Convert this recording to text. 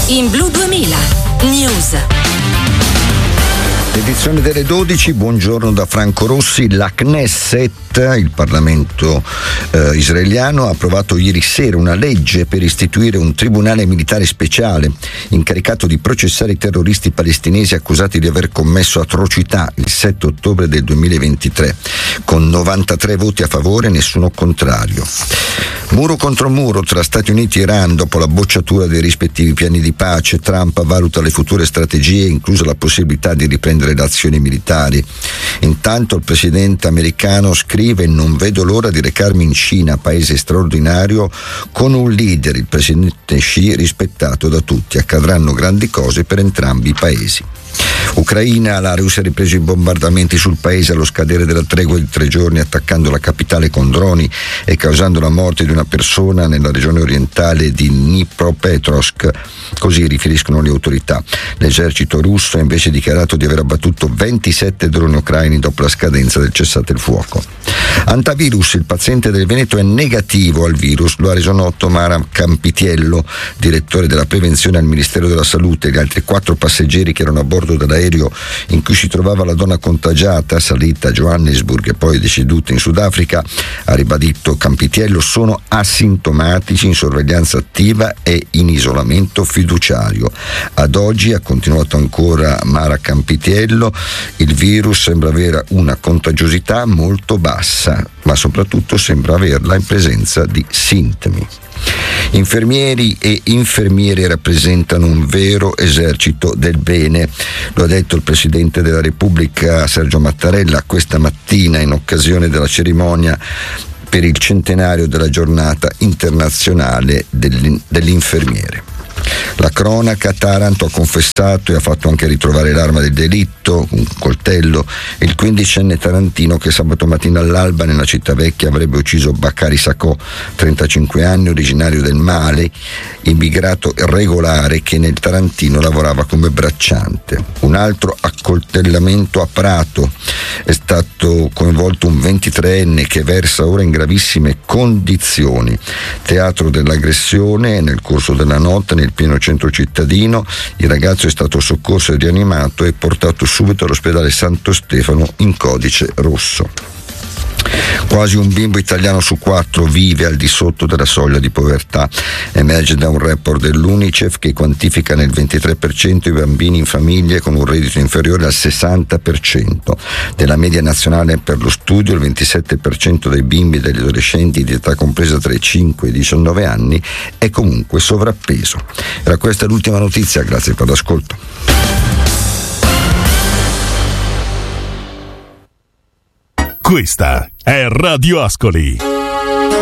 in Blu 2000 News. Edizione delle 12, buongiorno da Franco Rossi. La Knesset, il Parlamento israeliano, ha approvato ieri sera una legge per istituire un tribunale militare speciale incaricato di processare i terroristi palestinesi accusati di aver commesso atrocità il 7 ottobre del 2023, con 93 voti a favore e nessuno contrario. Muro contro muro tra Stati Uniti e Iran dopo la bocciatura dei rispettivi piani di pace. Trump valuta le future strategie, inclusa la possibilità di riprendere le azioni militari. Intanto il presidente americano scrive: non vedo l'ora di recarmi in Cina, paese straordinario, con un leader, il presidente Xi, rispettato da tutti. Accadranno grandi cose per entrambi i paesi. Ucraina, la Russia ha ripreso i bombardamenti sul paese allo scadere della tregua di 3 giorni, attaccando la capitale con droni e causando la morte di una persona nella regione orientale di Dnipropetrovsk, così riferiscono le autorità. L'esercito russo ha invece dichiarato di aver abbattuto 27 droni ucraini dopo la scadenza del cessate il fuoco. Antavirus, il paziente del Veneto è negativo al virus, lo ha reso noto Mara Campitiello, direttore della prevenzione al Ministero della Salute. Gli altri 4 passeggeri che erano a bordo dell'aereo in cui si trovava la donna contagiata, salita a Johannesburg e poi deceduta in Sudafrica, ha ribadito Campitiello, sono asintomatici, in sorveglianza attiva e in isolamento fiduciario. Ad oggi, ha continuato ancora Mara Campitiello, il virus sembra avere una contagiosità molto bassa, ma soprattutto sembra averla in presenza di sintomi. Infermieri e infermiere rappresentano un vero esercito del bene, lo ha detto il Presidente della Repubblica Sergio Mattarella questa mattina in occasione della cerimonia per il centenario della giornata internazionale dell'infermiere. La cronaca: Taranto ha confessato e ha fatto anche ritrovare l'arma del delitto, un coltello, il 15enne tarantino che sabato mattina all'alba nella città vecchia avrebbe ucciso Bakari Sacco, 35 anni, originario del Mali, immigrato regolare che nel Tarantino lavorava come bracciante. Un altro accoltellamento a Prato: è stato coinvolto un 23enne che versa ora in gravissime condizioni. Teatro dell'aggressione nel corso della notte nel pieno centro cittadino. Il ragazzo è stato soccorso e rianimato e portato subito all'ospedale Santo Stefano in codice rosso. Quasi un bimbo italiano su 4 vive al di sotto della soglia di povertà. Emerge da un report dell'UNICEF che quantifica nel 23% i bambini in famiglie con un reddito inferiore al 60%. Della media nazionale per lo studio, il 27% dei bimbi e degli adolescenti di età compresa tra i 5 e i 19 anni è comunque sovrappeso. Era questa l'ultima notizia, grazie per l'ascolto. Questa è Radio Ascoli.